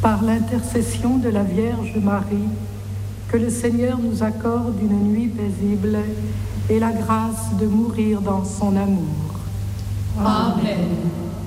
Par l'intercession de la Vierge Marie, que le Seigneur nous accorde une nuit paisible et la grâce de mourir dans son amour. Amen.